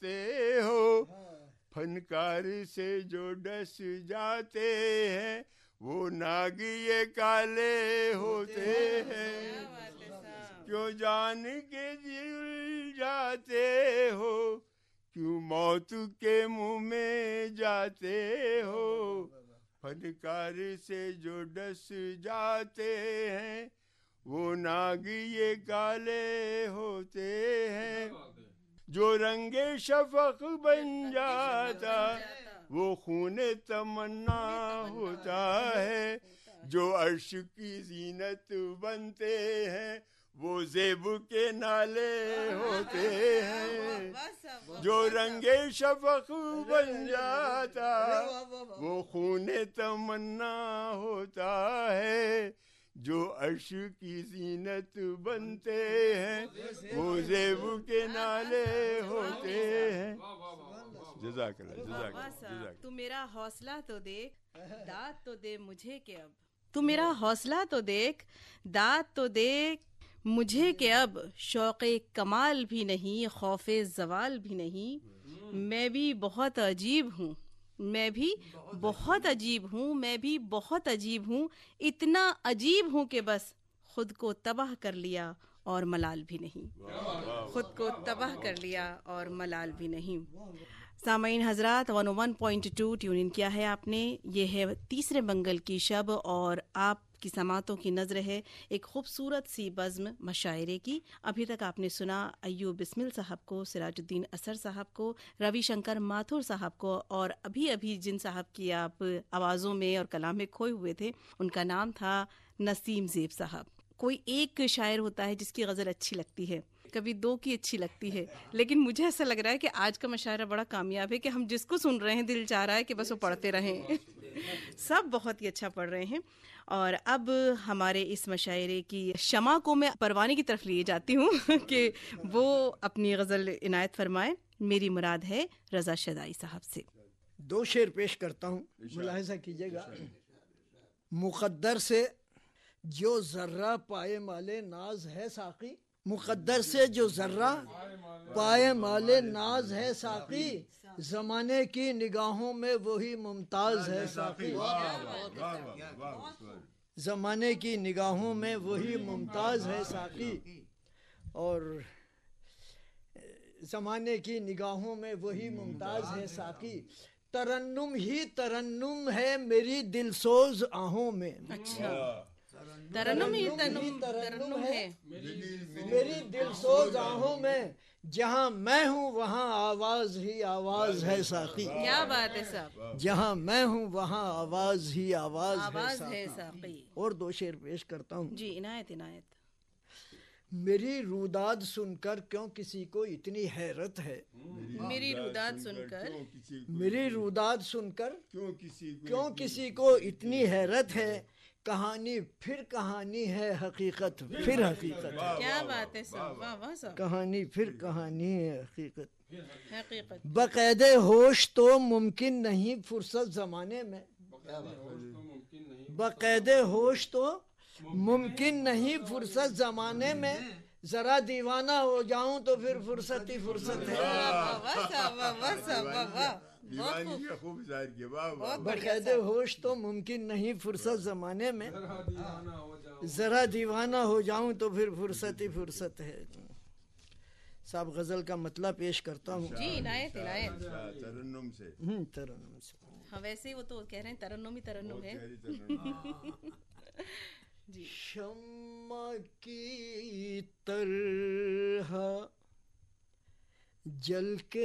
جاتے ہو، فنکار سے جو ڈس جاتے ہیں وہ ناگ یہ کالے ہوتے ہیں، کیوں جان کے جل جاتے ہو، کیوں موت کے منہ میں جاتے ہو، فنکار سے جو ڈس جاتے ہیں وہ ناگ یہ کالے ہوتے ہیں، جو رنگ شفق بن جاتا وہ خون تمنا ہوتا ہے، جو عرش کی زینت بنتے ہیں وہ زیب کے نالے ہوتے ہیں، جو رنگ شفق بن جاتا وہ خون تمنا ہوتا ہے، جو عرش کی زینت بنتے ہیں وہ زیب کے نالے ہوتے ہیں۔ جزاک اللہ، جزاک اللہ۔ تو میرا حوصلہ تو دیکھ، داد تو دے مجھے کہ اب، تو میرا حوصلہ تو دیکھ، داد تو دیکھ مجھے کہ اب، شوق کمال بھی نہیں، خوف زوال بھی نہیں، میں بھی بہت عجیب ہوں، میں بھی بہت عجیب ہوں، میں بھی بہت عجیب ہوں، اتنا عجیب ہوں کہ بس خود کو تباہ کر لیا اور ملال بھی نہیں، خود کو تباہ کر لیا اور ملال بھی نہیں۔ سامعین حضرات، 101.2 ٹیون ان کیا ہے آپ نے، یہ ہے تیسرے منگل کی شب اور آپ کی سماعتوں کی نظر ہے ایک خوبصورت سی بزم مشاعرے کی۔ ابھی تک آپ نے سنا ایوب بسمل صاحب کو، سراج الدین اثر صاحب کو، روی شنکر ماتھور صاحب کو، اور ابھی جن صاحب کی آپ آوازوں میں اور کلام میں کھوئے ہوئے تھے ان کا نام تھا نسیم زیب صاحب۔ کوئی ایک شاعر ہوتا ہے جس کی غزل اچھی لگتی ہے، کبھی دو کی اچھی لگتی ہے، لیکن مجھے ایسا لگ رہا ہے کہ آج کا مشاعرہ بڑا کامیاب ہے کہ ہم جس کو سن رہے ہیں دل چاہ رہا ہے کہ بس وہ پڑھتے رہیں۔ سب بہت ہی اچھا پڑھ رہے ہیں، اور اب ہمارے اس مشاعرے کی شمع کو میں پروانی کی طرف لیے جاتی ہوں کہ وہ اپنی غزل عنایت فرمائے۔ میری مراد ہے رضا شدائی صاحب سے۔ دو شعر پیش کرتا ہوں، ملاحظہ کیجیے گا۔ مقدر سے جو ذرہ پائے مالے ناز ہے ساقی، مقدر سے جو ذرہ پائے مالے ناز ہے ساقی، زمانے کی نگاہوں میں وہی ممتاز ہے ساقی، زمانے کی نگاہوں میں وہی ممتاز ہے ساقی، اور زمانے کی نگاہوں میں وہی ممتاز ہے ساقی، ترنم ہی ترنم ہے میری دل سوز آہوں میں۔ اچھا، ترنم ہی ترنم ہے میری دل سوز آہوں میں، جہاں میں ہوں وہاں آواز ہی آواز ہے ساقی، کیا بات ہے صاحب، جہاں میں ہوں وہاں آواز ہی آواز ہے ساقی۔ اور دو شعر پیش کرتا ہوں۔ جی عنایت عنایت۔ میری روداد سن کر کیوں کسی کو اتنی حیرت ہے، میری روداد سن کر، میری روداد سن کر کیوں کسی کو اتنی حیرت ہے، کہانی پھر کہانی ہے حقیقت پھر حقیقت ہے، کیا بات ہے صاحب، واہ واہ صاحب، کہانی پھر کہانی ہے حقیقت، حقیقت بقید ہوش تو ممکن نہیں فرصت زمانے میں، بقید ہوش تو ممکن نہیں فرصت زمانے میں، ذرا دیوانہ ہو جاؤں تو پھر فرصت ہی فرصت ہے، بقید ہوش تو ممکن نہیں فرصت زمانے میں، ذرا دیوانہ ہو جاؤں تو پھر فرصت ہی فرصت ہے۔ صاحب غزل کا مطلب پیش کرتا ہوں۔ جی عنایت عنایت۔ ترنم سے، ترنم سے، ہاں ویسے ہی وہ تو کہہ رہے ہیں ترنم ہی ترنم ہے۔ جی، شمع کی طرح جل کے